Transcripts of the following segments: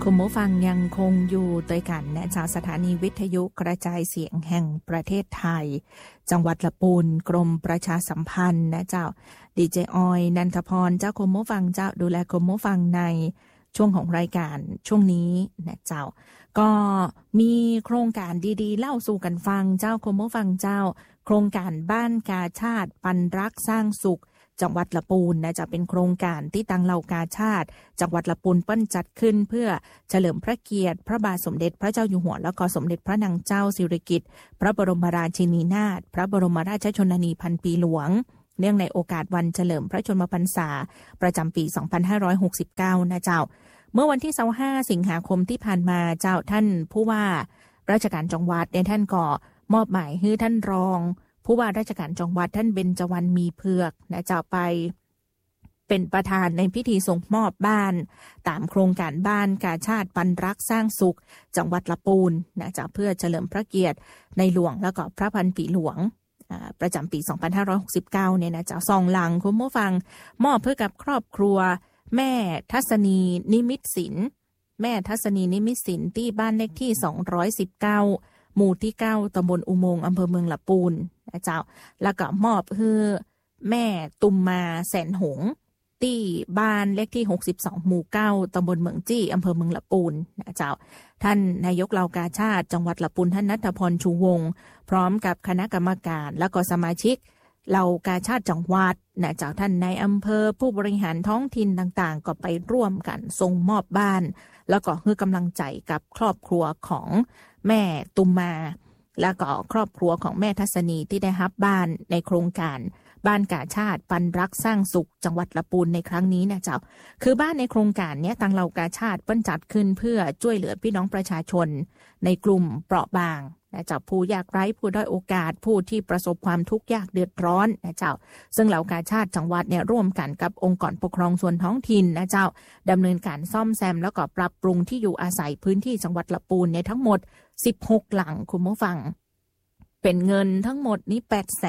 คุณผู้ฟังยังคงอยู่ด้วยกันนะจากสถานีวิทยุกระจายเสียงแห่งประเทศไทยจังหวัดละปูนกรมประชาสัมพันธ์นะเจ้าดีเจออยนันทพรเจ้าคุณผู้ฟังเจ้าดูแลคุณผู้ฟังในช่วงของรายการช่วงนี้นะเจ้าก็มีโครงการดีๆเล่าสู่กันฟังเจ้าคุณผู้ฟังเจ้าโครงการบ้านกาชาติปันรักสร้างสุขจังหวัดละปูนนะจะเป็นโครงการที่ตังเหล่ากาชาติจังหวัดละปูนเปิ้นจัดขึ้นเพื่อเฉลิมพระเกียรติพระบาทสมเด็จพระเจ้าอยู่หัวและก็สมเด็จพระนางเจ้าสิริกิติ์พระบรมราชินีนาถพระบรมราชชนนีพันปีหลวงเนื่องในโอกาสวันเฉลิมพระชนมพรรษาประจำปี 2569 นะเจ้าเมื่อวันที่25สิงหาคมที่ผ่านมาเจ้าท่านผู้ว่าราชการจังหวัดท่านก็มอบหมายให้ท่านรองผู้ว่าราชการจังหวัดท่านเบญจวรรณมีเผือกนะเจ้าไปเป็นประธานในพิธีส่งมอบบ้านตามโครงการบ้านกาชาติปันรักสร้างสุขจังหวัดละปูนนะเจ้าเพื่อเฉลิมพระเกียรติในหลวงแล้วก็พระพันปีหลวงประจำปี 2569 เนี่ยนะเจ้าซองหลังคุณผู้ฟังมอบเพื่อกับครอบครัวแม่ทัศนีนิมิตศิลป์แม่ทัศนีนิมิตศิลป์ที่บ้านเลขที่219หมู่ที่9ตำบลอุโมงค์อำเภอเมืองละปูนนะเจ้าแล้วก็มอบให้แม่ตุมมาแสนหงที่บ้านเลขที่62หมู่9ตำบลเมืองจี้อำเภอเมืองละปูนนะเจ้าท่านนายกเหล่ากาชาติจังหวัดละปูนท่านณัฐพรชูวงศ์พร้อมกับคณะกรรมการและก็สมาชิกเหล่ากาชาติจังหวัดนะเจ้าท่านในอำเภอผู้บริหารท้องถิ่นต่างๆก็ไปร่วมกันส่งมอบบ้านแล้วก็ให้กำลังใจกับครอบครัวของแม่ตุมมาแล้วก็ครอบครัวของแม่ทัศนีที่ได้รับบ้านในโครงการบ้านกาชาติปันรักสร้างสุขจังหวัดละปูนในครั้งนี้นะเจ้าคือบ้านในโครงการนี้ทางเหล่ากาชาติเปิ้นจัดขึ้นเพื่อช่วยเหลือพี่น้องประชาชนในกลุ่มเปราะบางนะเจ้าผู้ยากไร้ผู้ด้อยโอกาสผู้ที่ประสบความทุกข์ยากเดือดร้อนนะเจ้าซึ่งเหล่ากาชาติจังหวัดเนี่ยร่วมกันกับองค์กรปกครองส่วนท้องถิ่นนะเจ้าดำเนินการซ่อมแซมแล้วก็ปรับปรุงที่อยู่อาศัยพื้นที่จังหวัดละปูนในทั้งหมด16หลังคุณผู้ฟังเป็นเงินทั้งหมดนี้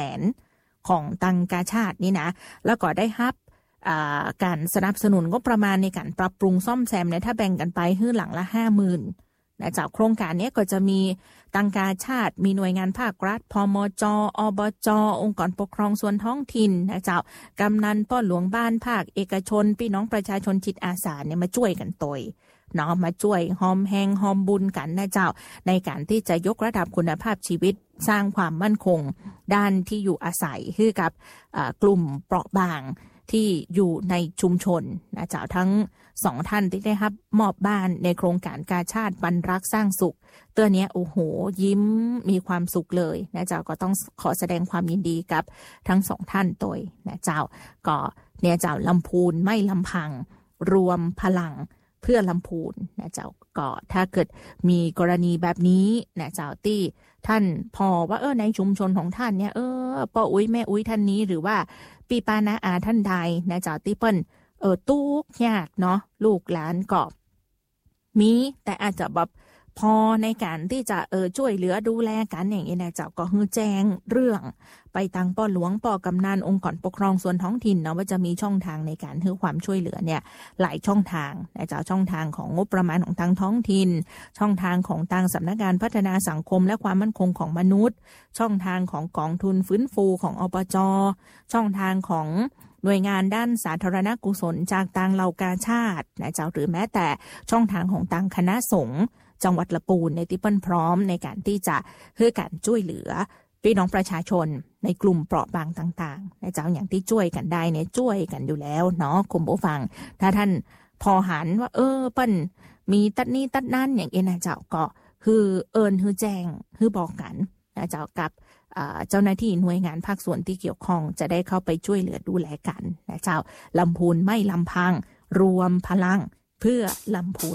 800,000ของตังกาชาตินี่นะแล้วก็ได้รับการสนับสนุนงบประมาณในการปรับปรุงซ่อมแซมเนี่ยถ้าแบ่งกันไปให้หลังละ 50,000 นะจากโครงการนี้ก็จะมีตังกาชาติมีหน่วยงานภาครัฐพมจอบจองค์กรปกครองส่วนท้องถิ่นนะเจ้ากำนันป้อหลวงบ้านภาคเอกชนพี่น้องประชาชนจิตอาสาเนี่ยมาช่วยกันตยเนาะมาช่วยหอมแหงหอมบุญกันนะเจ้าในการที่จะยกระดับคุณภาพชีวิตสร้างความมั่นคงด้านที่อยู่อาศัยให้กับกลุ่มเปราะบางที่อยู่ในชุมชนนะเจ้าทั้ง2ท่านที่ได้รับมอบบ้านในโครงการกาชาติปันรักสร้างสุขตัวเนี้ยโอ้โหยิ้มมีความสุขเลยนะเจ้าก็ต้องขอแสดงความยินดีกับทั้ง2ท่านตัวนะเจ้าก็เนี่ยเจ้าลำพูนไม่ลำพังรวมพลังเพื่อลำพูนนะเจ้าก็ถ้าเกิดมีกรณีแบบนี้นะเจ้าที่ท่านพอว่าในชุมชนของท่านเนี่ยป้าอุ้ยแม่อุ้ยท่านนี้หรือว่าปีปานาอาท่านใดนะเจ้าที่เปิ้นทุกข์ยากเนาะลูกหลานก็มีแต่อาจจะแบบพอในการที่จะช่วยเหลือดูแลกันอย่างนี้นะเจ้าก็ฮือแจ้งเรื่องไปตังป้อหลวงป้อกำนันองค์กรปกครองส่วนท้องถิ่นเนาะว่าจะมีช่องทางในการให้ความช่วยเหลือเนี่ยหลายช่องทางนะเจ้าช่องทางของงบประมาณของทางท้องถิ่นช่องทางของทางสำนักงานพัฒนาสังคมและความมั่นคงของมนุษย์ช่องทางของกองทุนฟื้นฟูของอบจ.ช่องทางของหน่วยงานด้านสาธารณกุศลจากทางเหล่ากาชาตินะเจ้าหรือแม้แต่ช่องทางของทางคณะสงฆ์จังหวัดละปูนในที่เปิ้นพร้อมในการที่จะเพื่อการช่วยเหลือพี่น้องประชาชนในกลุ่มเปราะบางต่างๆนะเจ้าอย่างที่ช่วยกันได้เนี่ยช่วยกันอยู่แล้วเนาะคุณผู้ฟังถ้าท่านพอหันว่าเปิ้นมีตัดนี้ตัดนั้นอย่างนะเจ้าก็คือคือแจ้งคือบอกกันนะเจ้ากับเจ้าหน้าที่หน่วยงานภาคส่วนที่เกี่ยวข้องจะได้เข้าไปช่วยเหลือดูแลกันนะเจ้าลำพูนไม่ลำพังรวมพลังเพื่อลำพูน